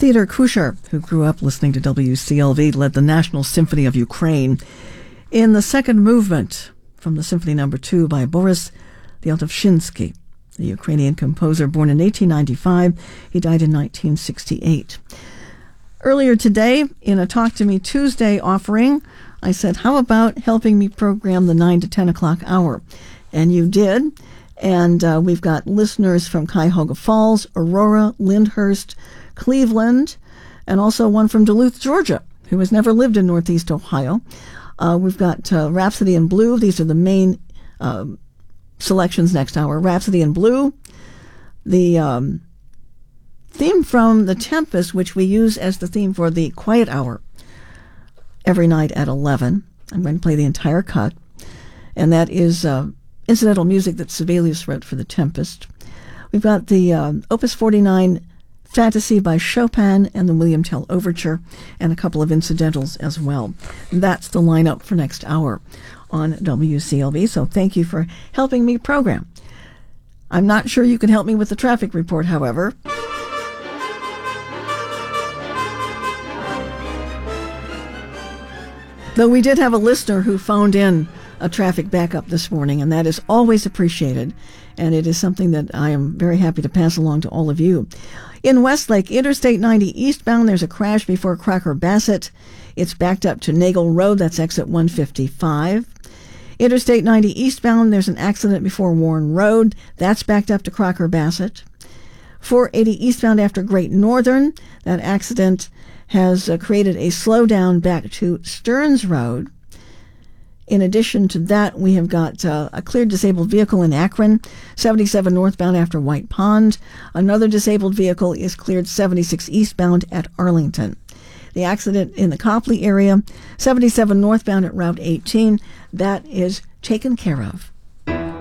Theodore Kushar, who grew up listening to WCLV, led the National Symphony of Ukraine in the second movement from the Symphony No. 2 by Boris Lyaltovshinsky, the Ukrainian composer born in 1895. He died in 1968. Earlier today, in a Talk to Me Tuesday offering, I said, how about helping me program the 9 to 10 o'clock hour? And you did. And we've got listeners from Cuyahoga Falls, Aurora, Lyndhurst, Cleveland, and also one from Duluth, Georgia, who has never lived in Northeast Ohio. We've got Rhapsody in Blue. These are the main selections next hour. Rhapsody in Blue, the theme from The Tempest, which we use as the theme for the Quiet Hour every night at 11. I'm going to play the entire cut, and that is incidental music that Sibelius wrote for The Tempest. We've got the Opus 49 Fantasy by Chopin and the William Tell Overture, and a couple of incidentals as well. That's the lineup for next hour on WCLV, so thank you for helping me program. I'm not sure you can help me with the traffic report, however. Though we did have a listener who phoned in a traffic backup this morning, and that is always appreciated, and it is something that I am very happy to pass along to all of you. In Westlake, Interstate 90 eastbound, there's a crash before Cracker Bassett. It's backed up to Nagel Road, that's exit 155. Interstate 90 eastbound, there's an accident before Warren Road, that's backed up to Cracker Bassett. 480 eastbound after Great Northern, that accident has created a slowdown back to Stearns Road. In addition to that, we have got a cleared disabled vehicle in Akron, 77 northbound after White Pond. Another disabled vehicle is cleared 76 eastbound at Arlington. The accident in the Copley area, 77 northbound at Route 18, that is taken care of.